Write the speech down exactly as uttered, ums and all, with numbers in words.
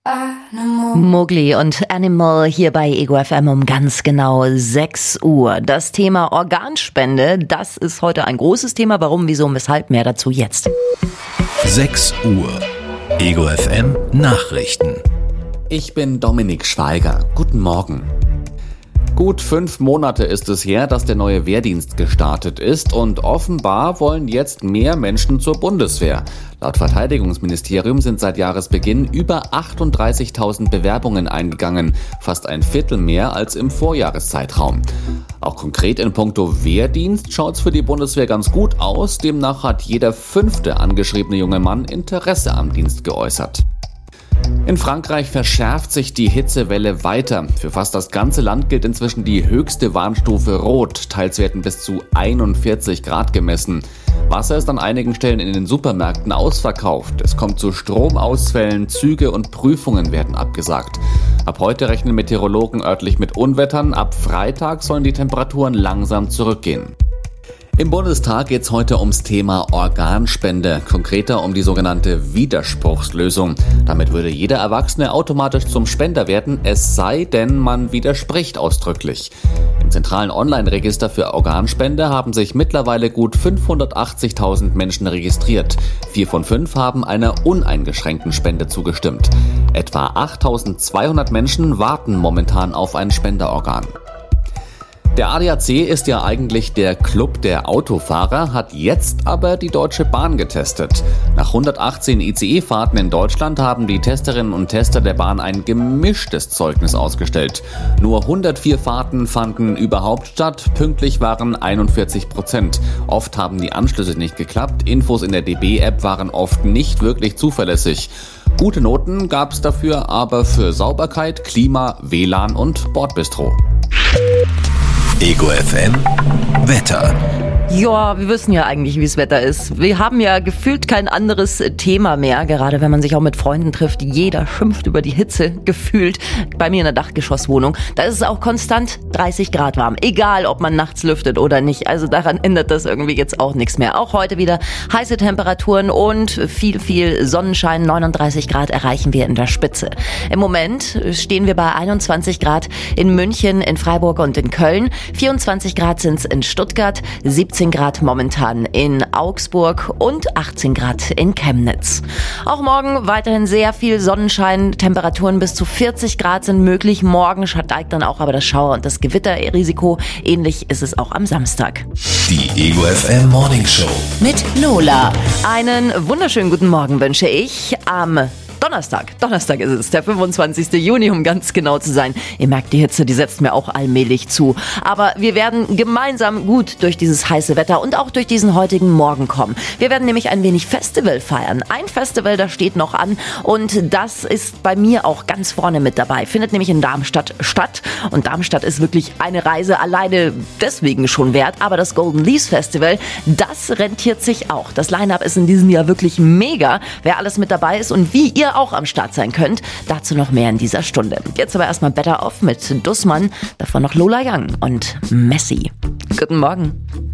Mowgli und Animal hier bei Ego F M um ganz genau sechs Uhr. Das Thema Organspende, das ist heute ein großes Thema. Warum, wieso und weshalb, mehr dazu jetzt. sechs Uhr. Ego F M Nachrichten. Ich bin Dominik Schweiger. Guten Morgen. Gut fünf Monate ist es her, dass der neue Wehrdienst gestartet ist und offenbar wollen jetzt mehr Menschen zur Bundeswehr. Laut Verteidigungsministerium sind seit Jahresbeginn über achtunddreißigtausend Bewerbungen eingegangen, fast ein Viertel mehr als im Vorjahreszeitraum. Auch konkret in puncto Wehrdienst schaut's für die Bundeswehr ganz gut aus, demnach hat jeder fünfte angeschriebene junge Mann Interesse am Dienst geäußert. In Frankreich verschärft sich die Hitzewelle weiter. Für fast das ganze Land gilt inzwischen die höchste Warnstufe Rot. Teils werden bis zu einundvierzig Grad gemessen. Wasser ist an einigen Stellen in den Supermärkten ausverkauft. Es kommt zu Stromausfällen, Züge und Prüfungen werden abgesagt. Ab heute rechnen Meteorologen örtlich mit Unwettern. Ab Freitag sollen die Temperaturen langsam zurückgehen. Im Bundestag geht es heute ums Thema Organspende, konkreter um die sogenannte Widerspruchslösung. Damit würde jeder Erwachsene automatisch zum Spender werden, es sei denn, man widerspricht ausdrücklich. Im zentralen Online-Register für Organspende haben sich mittlerweile gut fünfhundertachtzigtausend Menschen registriert. Vier von fünf haben einer uneingeschränkten Spende zugestimmt. Etwa achttausendzweihundert Menschen warten momentan auf ein Spenderorgan. Der A D A C ist ja eigentlich der Club der Autofahrer, hat jetzt aber die Deutsche Bahn getestet. Nach hundertachtzehn I C E-Fahrten in Deutschland haben die Testerinnen und Tester der Bahn ein gemischtes Zeugnis ausgestellt. Nur hundertvier Fahrten fanden überhaupt statt, pünktlich waren einundvierzig Prozent. Oft haben die Anschlüsse nicht geklappt, Infos in der D B-App waren oft nicht wirklich zuverlässig. Gute Noten gab es dafür aber für Sauberkeit, Klima, W L A N und Bordbistro. Ego F M Wetter. Ja, wir wissen ja eigentlich, wie das Wetter ist. Wir haben ja gefühlt kein anderes Thema mehr, gerade wenn man sich auch mit Freunden trifft. Jeder schimpft über die Hitze, gefühlt. Bei mir in der Dachgeschosswohnung, da ist es auch konstant dreißig Grad warm. Egal, ob man nachts lüftet oder nicht. Also daran ändert das irgendwie jetzt auch nichts mehr. Auch heute wieder heiße Temperaturen und viel, viel Sonnenschein. neununddreißig Grad erreichen wir in der Spitze. Im Moment stehen wir bei einundzwanzig Grad in München, in Freiburg und in Köln. vierundzwanzig Grad sind es in Stuttgart, siebzehn Grad momentan in Augsburg und achtzehn Grad in Chemnitz. Auch morgen weiterhin sehr viel Sonnenschein, Temperaturen bis zu vierzig Grad sind möglich. Morgen steigt dann auch aber das Schauer- und das Gewitterrisiko. Ähnlich ist es auch am Samstag. Die Ego F M Morning Show Mit Lola. Einen wunderschönen guten Morgen wünsche ich am Donnerstag. Donnerstag ist es, der fünfundzwanzigsten Juni, um ganz genau zu sein. Ihr merkt, die Hitze, die setzt mir auch allmählich zu. Aber wir werden gemeinsam gut durch dieses heiße Wetter und auch durch diesen heutigen Morgen kommen. Wir werden nämlich ein wenig Festival feiern. Ein Festival, das steht noch an und das ist bei mir auch ganz vorne mit dabei. Findet nämlich in Darmstadt statt. Und Darmstadt ist wirklich eine Reise alleine deswegen schon wert. Aber das Golden Leaves Festival, das rentiert sich auch. Das Line-Up ist in diesem Jahr wirklich mega. Wer alles mit dabei ist und wie ihr auch am Start sein könnt. Dazu noch mehr in dieser Stunde. Jetzt aber erstmal Better Off mit Dussmann, davon noch Lola Young und Messi. Guten Morgen.